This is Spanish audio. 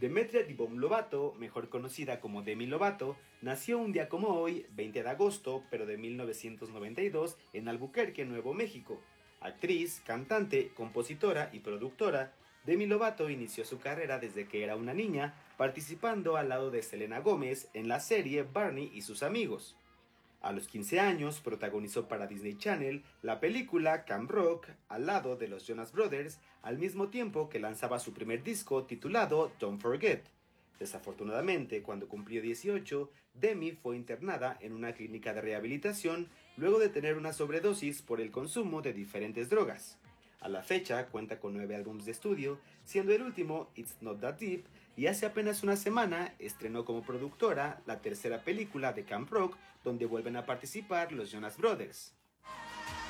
Demetria Dibom Lovato, mejor conocida como Demi Lovato, nació un día como hoy, 20 de agosto, pero de 1992, en Albuquerque, Nuevo México. Actriz, cantante, compositora y productora, Demi Lovato inició su carrera desde que era una niña, participando al lado de Selena Gómez en la serie Barney y sus amigos. A los 15 años protagonizó para Disney Channel la película Camp Rock al lado de los Jonas Brothers, al mismo tiempo que lanzaba su primer disco titulado Don't Forget. Desafortunadamente, cuando cumplió 18, Demi fue internada en una clínica de rehabilitación luego de tener una sobredosis por el consumo de diferentes drogas. A la fecha cuenta con 9 álbumes de estudio, siendo el último It's Not That Deep, y hace apenas una semana estrenó como productora la tercera película de Camp Rock, donde vuelven a participar los Jonas Brothers.